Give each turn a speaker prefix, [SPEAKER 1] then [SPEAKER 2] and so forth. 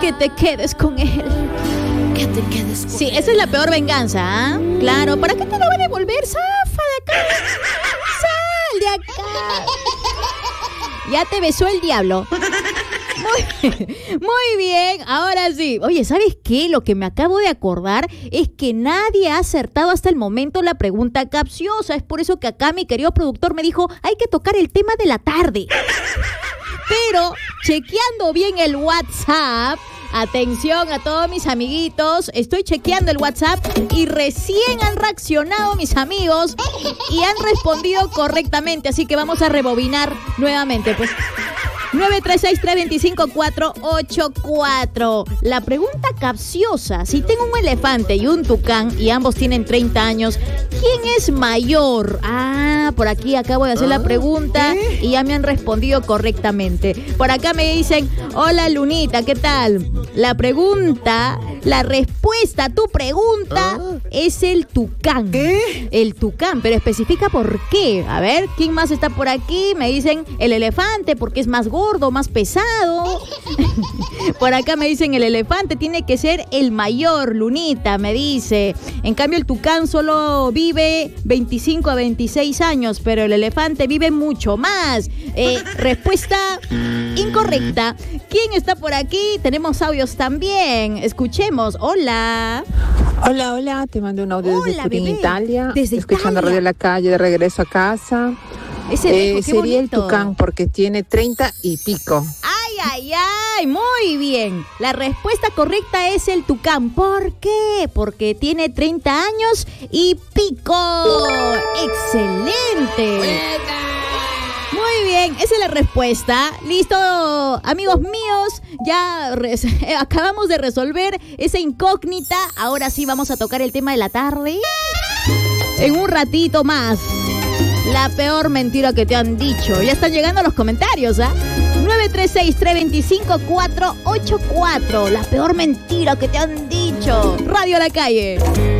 [SPEAKER 1] que te quedes con él.
[SPEAKER 2] Que te quedes con
[SPEAKER 1] Sí,
[SPEAKER 2] él.
[SPEAKER 1] esa es la peor venganza, ¿ah? Claro, ¿para qué te lo va a devolver? ¡Zafa de acá! ¡Sal de acá! Ya te besó el diablo. Muy bien, ahora sí. Oye, ¿sabes qué? Lo que me acabo de acordar es que nadie ha acertado hasta el momento la pregunta capciosa. Es por eso que acá mi querido productor me dijo, hay que tocar el tema de la tarde. Pero, chequeando bien el WhatsApp, atención a todos mis amiguitos, estoy chequeando el WhatsApp y recién han reaccionado mis amigos y han respondido correctamente, así que vamos a rebobinar nuevamente, pues. 936-325-484. La pregunta capciosa: si tengo un elefante y un tucán y ambos tienen 30 años, ¿quién es mayor? Por aquí acabo de hacer la pregunta y ya me han respondido correctamente. Por acá me dicen, hola Lunita, ¿qué tal? La respuesta a tu pregunta es el tucán.
[SPEAKER 3] ¿Qué?
[SPEAKER 1] El tucán, pero especifica por qué. A ver, ¿quién más está por aquí? Me dicen el elefante porque es más gordo, más pesado. Por acá me dicen el elefante tiene que ser el mayor, Lunita, me dice. En cambio el tucán solo vive 25 a 26 años, pero el elefante vive mucho más. Respuesta incorrecta. ¿Quién está por aquí? Tenemos audios también. Escuchemos. Hola.
[SPEAKER 3] Hola, te mando un audio
[SPEAKER 1] Hola,
[SPEAKER 3] desde Turín,
[SPEAKER 1] bebé.
[SPEAKER 3] Italia.
[SPEAKER 1] Desde
[SPEAKER 3] escuchando
[SPEAKER 1] Italia.
[SPEAKER 3] Radio La Calle de regreso a casa.
[SPEAKER 1] Ese viejo, qué
[SPEAKER 3] sería el
[SPEAKER 1] bonito.
[SPEAKER 3] tucán porque tiene 30 y pico.
[SPEAKER 1] Ay, muy bien. La respuesta correcta es el tucán. ¿Por qué? Porque tiene 30 años y pico. ¡Excelente! Muy bien, esa es la respuesta. Listo, amigos míos, ya acabamos de resolver esa incógnita. Ahora sí vamos a tocar el tema de la tarde. En un ratito más. La peor mentira que te han dicho. Ya están llegando los comentarios, ¿ah? 936-325-484. La peor mentira que te han dicho. Radio La Calle.